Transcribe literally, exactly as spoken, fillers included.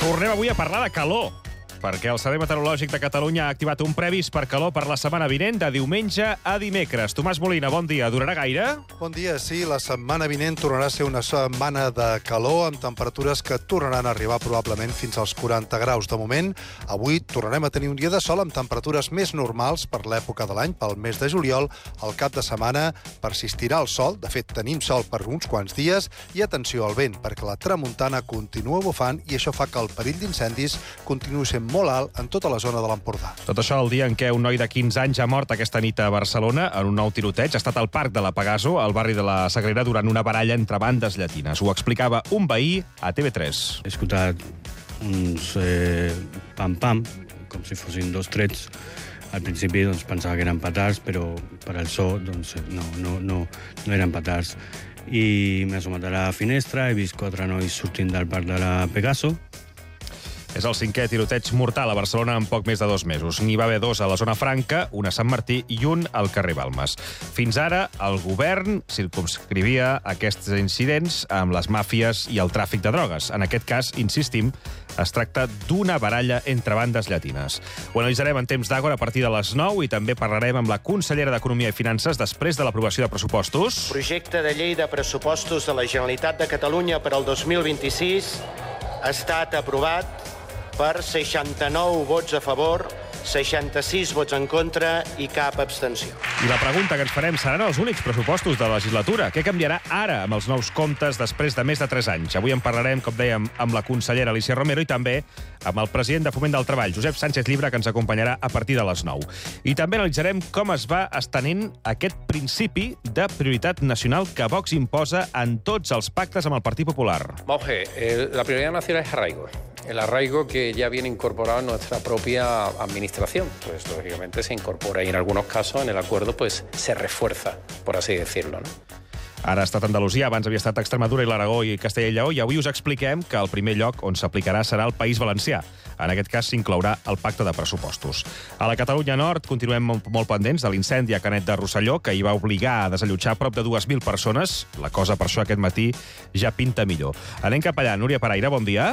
Tornem avui a parlar de calor, perquè el Servei Meteorològic de Catalunya ha activat un previst per calor per la setmana vinent, de diumenge a dimecres. Tomàs Molina, bon dia. Durarà gaire? Bon dia, sí. La setmana vinent tornarà a ser una setmana de calor amb temperatures que tornaran a arribar probablement fins als quaranta graus. De moment, avui tornarem a tenir un dia de sol amb temperatures més normals per l'època de l'any, pel mes de juliol. El cap de setmana persistirà el sol. De fet, tenim sol per uns quants dies. I atenció al vent, perquè la tramuntana continua bufant i això fa que el perill d'incendis continuï sent molt alt en tota la zona de l'Empordà. Tot això el dia en què un noi de quinze anys ha mort aquesta nit a Barcelona en un nou tiroteig. Ha estat al Parc de la Pegaso, al barri de la Sagrera, durant una baralla entre bandes llatines. Ho explicava un veí a T V tres. He escoltat uns eh, pam-pam, com si fossin dos trets. Al principi doncs, pensava que eren petards, però per al so doncs, no, no, no, no eren petards. I m'he assomat a la finestra, he vist quatre nois sortint del Parc de la Pegaso. És el cinquè tiroteig mortal a Barcelona en poc més de dos mesos. N'hi va haver dos a la zona franca, un a Sant Martí i un al carrer Balmes. Fins ara, el govern circumscrivia aquests incidents amb les màfies i el tràfic de drogues. En aquest cas, insistim, es tracta d'una baralla entre bandes llatines. Ho analitzarem en temps d'Àgora a partir de les nou i també parlarem amb la consellera d'Economia i Finances després de l'aprovació de pressupostos. Projecte de llei de pressupostos de la Generalitat de Catalunya per al dos mil vint-i-sis ha estat aprovat per seixanta-nou vots a favor, seixanta-sis vots en contra i cap abstenció. I la pregunta que ens farem, seran els únics pressupostos de la legislatura? Què canviarà ara amb els nous comptes després de més de tres anys? Avui en parlarem, com dèiem, amb la consellera Alícia Romero i també amb el president de Foment del Treball, Josep Sánchez Llibre, que ens acompanyarà a partir de les nou. I també analitzarem com es va estenent aquest principi de prioritat nacional que Vox imposa en tots els pactes amb el Partit Popular. Monge, eh, la prioridad nacional es arraigo. El arraigo que ya viene incorporado en nuestra propia administración. Pues, lógicamente, se incorpora y, en algunos casos, en el acuerdo, pues, se refuerza, por así decirlo, ¿no? Ara ha estat Andalusia, abans havia estat Extremadura i l'Aragó i Castella i Lleó, i avui us expliquem que el primer lloc on s'aplicarà serà el País Valencià. En aquest cas s'inclourà el pacte de pressupostos. A la Catalunya Nord continuem molt, molt pendents de l'incendi a Canet de Rosselló, que hi va obligar a desallotjar prop de dues mil persones. La cosa, per això, aquest matí ja pinta millor. Anem cap allà. Núria Paraire, bon dia.